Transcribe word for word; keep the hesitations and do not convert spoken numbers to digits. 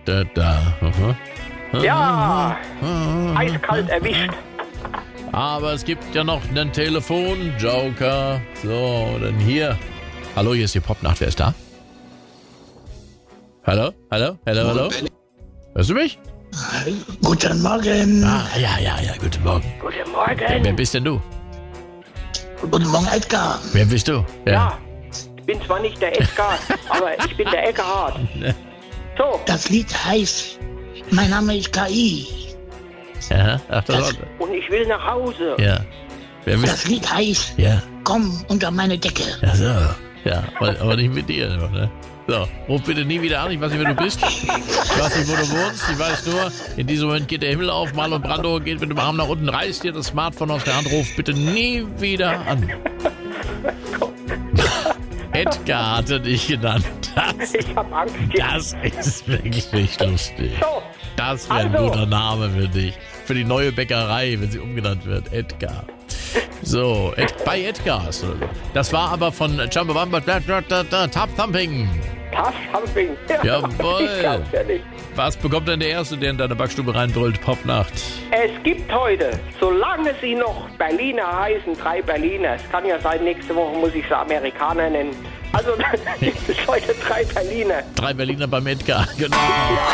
da, da. Aha. Ja, eiskalt erwischt. Aber es gibt ja noch einen Telefonjoker. So, dann hier. Hallo, hier ist die Popnacht. Wer ist da? Hallo, hallo, hallo, hallo. Hörst du mich? Guten Morgen. Ah, ja, ja, ja, guten Morgen. Guten Morgen. Wer, wer bist denn du? Guten Morgen, Edgar. Wer bist du? Ja, ich bin zwar nicht der Edgar, aber ich bin der Eckhardt. So, Das Lied heißt Mein Name ist K I. Ja, ach, das Das- war, und ich will nach Hause. ja. Wer bist Das Lied heißt Ja, Komm unter meine Decke. ja, so. Ja, aber, aber nicht mit dir. Ne? So, ruf bitte nie wieder an. Ich weiß nicht, wer du bist. Ich weiß nicht, wo du wohnst. Ich weiß nur, in diesem Moment geht der Himmel auf. Marlon Brando geht mit dem Arm nach unten, reißt dir das Smartphone aus der Hand, ruf bitte nie wieder an. Edgar hatte dich genannt. Das, Ich hab Angst. das ist wirklich nicht lustig. So, Das wäre ein Also. guter Name für dich. Für die neue Bäckerei, wenn sie umgenannt wird. Edgar. So, Ed, bei Edgar hast du. Das war aber von Chumbawamba Top Thumping. Tough Humping. Jawohl. Ich glaub's ja nicht. Was bekommt denn der Erste, der in deine Backstube reinbrüllt? Popnacht. Es gibt heute, solange sie noch Berliner heißen, drei Berliner. Es kann ja sein, nächste Woche muss ich sie Amerikaner nennen. Also gibt es heute drei Berliner. Drei Berliner beim Edgar. Genau.